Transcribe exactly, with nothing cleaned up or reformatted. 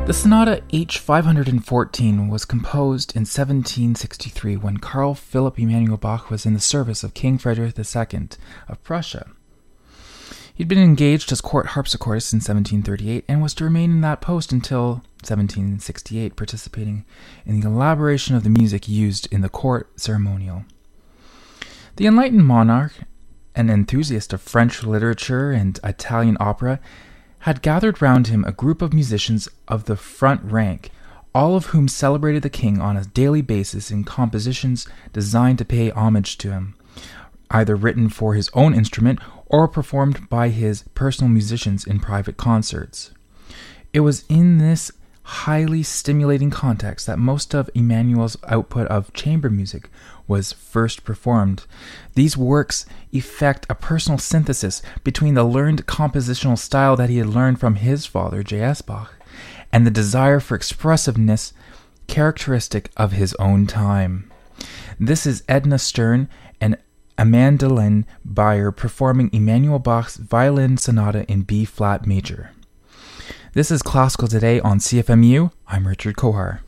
The Sonata H five fourteen was composed in seventeen sixty-three when Carl Philipp Emanuel Bach was in the service of King Frederick the Second of Prussia. He'd been engaged as court harpsichordist in seventeen thirty-eight and was to remain in that post until seventeen sixty-eight, participating in the elaboration of the music used in the court ceremonial. The enlightened monarch, an enthusiast of French literature and Italian opera, had gathered round him a group of musicians of the front rank, all of whom celebrated the king on a daily basis in compositions designed to pay homage to him, either written for his own instrument or performed by his personal musicians in private concerts. It was in this highly stimulating context that most of Emanuel's output of chamber music was first performed. These works effect a personal synthesis between the learned compositional style that he had learned from his father, J S Bach, and the desire for expressiveness characteristic of his own time. This is Edna Stern and Amandine Bayer performing Emanuel Bach's Violin Sonata in B-flat major. This is Classical Today on C F M U. I'm Richard Kohar.